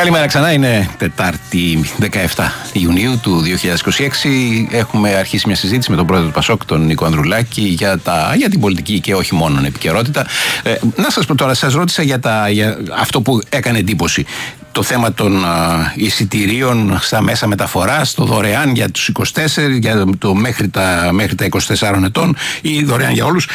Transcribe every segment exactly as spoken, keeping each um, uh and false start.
Καλημέρα ξανά, είναι Τετάρτη δεκαεφτά Ιουνίου του δύο χιλιάδες είκοσι έξι. Έχουμε αρχίσει μια συζήτηση με τον πρόεδρο του Πασόκ, τον Νίκο Ανδρουλάκη, για, τα, για την πολιτική και όχι μόνο επικαιρότητα. Ε, να σας πω τώρα, σας ρώτησα για, τα, για αυτό που έκανε εντύπωση. Το θέμα των α, εισιτηρίων στα μέσα μεταφοράς, το δωρεάν για τους είκοσι τέσσερις, για το μέχρι τα, μέχρι τα είκοσι τεσσάρων ετών ή δωρεάν για όλους.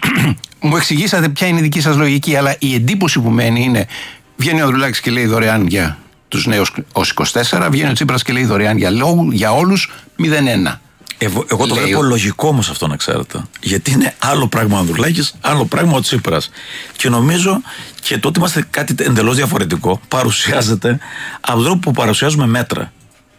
Μου εξηγήσατε ποια είναι η δική σας λογική, αλλά η εντύπωση που μένει είναι: βγαίνει ο Ανδρουλάκης και λέει δωρεάν για τους νέους ως είκοσι τέσσερα, βγαίνει ο Τσίπρας και λέει δωρεάν για, λόγου, για όλους μηδέν ένα. Εγώ, εγώ το λέει βλέπω ο... λογικό όμως αυτό, να ξέρετε. Γιατί είναι άλλο πράγμα ο Ανδρουλάκης, άλλο πράγμα ο Τσίπρας. Και νομίζω και τότε είμαστε κάτι εντελώς διαφορετικό. Παρουσιάζεται από τον τρόπο που παρουσιάζουμε μέτρα.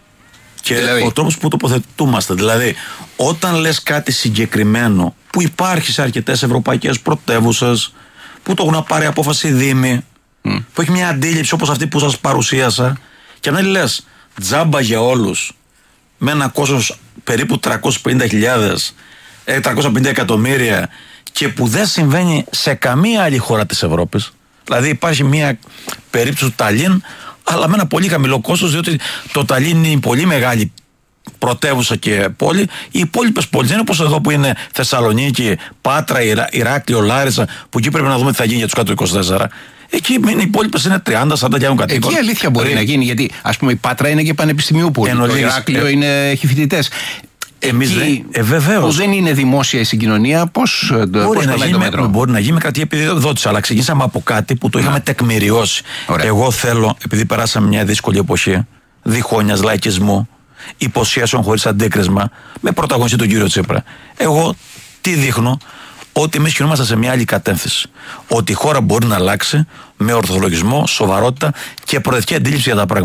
Και δηλαδή, ο τρόπος που τοποθετούμαστε. Δηλαδή, όταν λες κάτι συγκεκριμένο που υπάρχει σε αρκετές ευρωπαϊκές πρωτεύουσες, που το έχουν πάρει απόφαση οι δήμοι, mm. που έχει μια αντίληψη όπως αυτή που σας παρουσίασα, και αν λες τζάμπα για όλους, με ένα κόστος περίπου τριακόσιες πενήντα χιλιάδες, τριακόσια πενήντα εκατομμύρια, και που δεν συμβαίνει σε καμία άλλη χώρα της Ευρώπης. Δηλαδή υπάρχει μια περίπτωση του Ταλίν, αλλά με ένα πολύ χαμηλό κόστος, διότι το Ταλίν είναι πολύ μεγάλη πρωτεύουσα και πόλη. Οι υπόλοιπες πόλεις δεν είναι όπως εδώ που είναι Θεσσαλονίκη, Πάτρα, Ιρα, Ηράκλειο, Λάρισα, που εκεί πρέπει να δούμε τι θα γίνει για τους κάτω είκοσι τέσσερα. Εκεί οι υπόλοιπες είναι τριάντα σαράντα χιλιάδες κατοίκων. Εκεί αλήθεια μπορεί να γίνει, γιατί ας πούμε η Πάτρα είναι και πανεπιστημίου πόλη. Το Ηράκλειο ε, είναι, έχει φοιτητές. Εμείς εκεί, ε, βεβαίως. Που δεν είναι δημόσια η συγκοινωνία, πώς μπορεί, να γίνει το μέτρο. Μπορεί να γίνει με κρατική επιδότηση, αλλά ξεκινήσαμε από κάτι που το είχαμε τεκμηριώσει. Ωραία. Εγώ θέλω, επειδή περάσαμε μια δύσκολη εποχή διχόνοιας, λαϊκισμού, υποσχέσεων χωρίς αντίκρισμα, με πρωταγωνιστή τον κύριο Τσίπρα, εγώ τι δείχνω? Ότι εμείς κινούμαστε σε μια άλλη κατεύθυνση. Ότι η χώρα μπορεί να αλλάξει με ορθολογισμό, σοβαρότητα και προοδευτική αντίληψη για τα πράγματα.